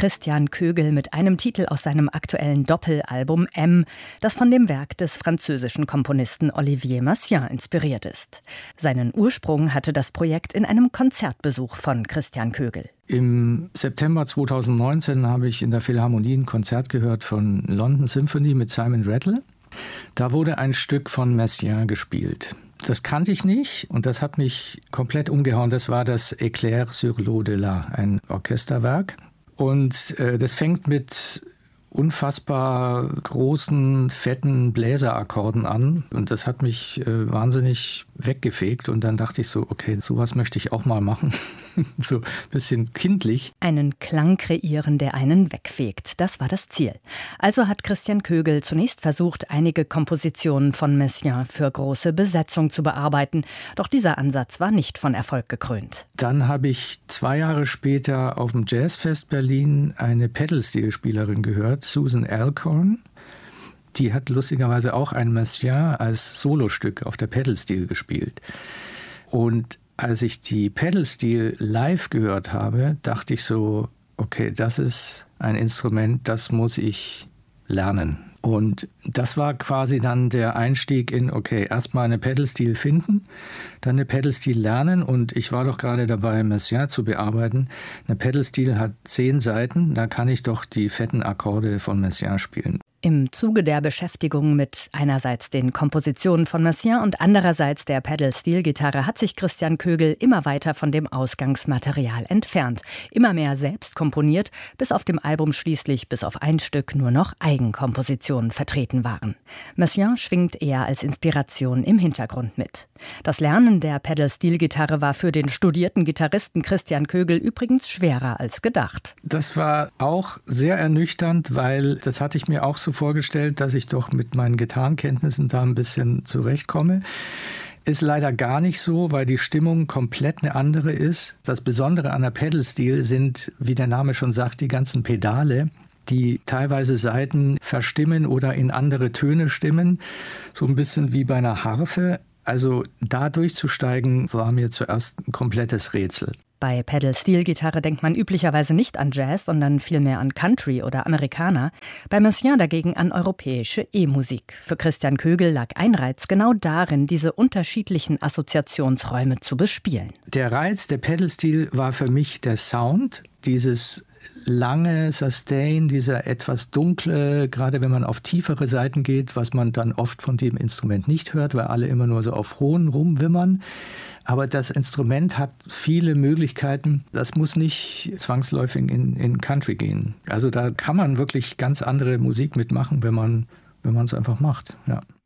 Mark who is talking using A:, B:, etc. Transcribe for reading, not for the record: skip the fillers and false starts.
A: Christian Kögel mit einem Titel aus seinem aktuellen Doppelalbum M, das von dem Werk des französischen Komponisten Olivier Messiaen inspiriert ist. Seinen Ursprung hatte das Projekt in einem Konzertbesuch von Christian Kögel.
B: Im September 2019 habe ich in der Philharmonie ein Konzert gehört von London Symphony mit Simon Rattle. Da wurde ein Stück von Messiaen gespielt. Das kannte ich nicht und das hat mich komplett umgehauen. Das war das Éclair sur l'au-delà, ein Orchesterwerk. Und das fängt mit unfassbar großen, fetten Bläserakkorden an. Und das hat mich wahnsinnig weggefegt. Und dann dachte ich so, okay, sowas möchte ich auch mal machen. So ein bisschen kindlich.
A: Einen Klang kreieren, der einen wegfegt. Das war das Ziel. Also hat Christian Kögel zunächst versucht, einige Kompositionen von Messiaen für große Besetzung zu bearbeiten. Doch dieser Ansatz war nicht von Erfolg gekrönt.
B: Dann habe ich 2 Jahre später auf dem Jazzfest Berlin eine Pedal-Steel-Spielerin gehört, Susan Alcorn. Die hat lustigerweise auch ein Messiaen als Solostück auf der Pedal-Steel gespielt. Und als ich die Pedal-Steel live gehört habe, dachte ich so, okay, das ist ein Instrument, das muss ich lernen. Und das war quasi dann der Einstieg in, okay, erstmal eine Pedal-Steel finden, dann eine Pedal-Steel lernen. Und ich war doch gerade dabei, Messiaen zu bearbeiten. Eine Pedal-Steel hat 10 Saiten, da kann ich doch die fetten Akkorde von Messiaen spielen.
A: Im Zuge der Beschäftigung mit einerseits den Kompositionen von Messiaen und andererseits der Pedal-Steel-Gitarre hat sich Christian Kögel immer weiter von dem Ausgangsmaterial entfernt. Immer mehr selbst komponiert, bis auf dem Album schließlich bis auf ein Stück nur noch Eigenkompositionen vertreten waren. Messiaen schwingt eher als Inspiration im Hintergrund mit. Das Lernen der Pedal-Steel-Gitarre war für den studierten Gitarristen Christian Kögel übrigens schwerer als gedacht.
B: Das war auch sehr ernüchternd, weil das hatte ich mir auch so vorgestellt, dass ich doch mit meinen Gitarrenkenntnissen da ein bisschen zurechtkomme. Ist leider gar nicht so, weil die Stimmung komplett eine andere ist. Das Besondere an der Pedal-Steel sind, wie der Name schon sagt, die ganzen Pedale, die teilweise Saiten verstimmen oder in andere Töne stimmen. So ein bisschen wie bei einer Harfe. Also da durchzusteigen, war mir zuerst ein komplettes Rätsel.
A: Bei Pedal-Steel-Gitarre denkt man üblicherweise nicht an Jazz, sondern vielmehr an Country oder Amerikaner. Bei Messiaen dagegen an europäische E-Musik. Für Christian Kögel lag ein Reiz genau darin, diese unterschiedlichen Assoziationsräume zu bespielen.
B: Der Reiz der Pedal-Steel war für mich der Sound, dieses lange Sustain, dieser etwas dunkle, gerade wenn man auf tiefere Seiten geht, was man dann oft von dem Instrument nicht hört, weil alle immer nur so auf hohen rumwimmern. Aber das Instrument hat viele Möglichkeiten. Das muss nicht zwangsläufig in Country gehen. Also da kann man wirklich ganz andere Musik mitmachen, wenn man es einfach macht. Ja.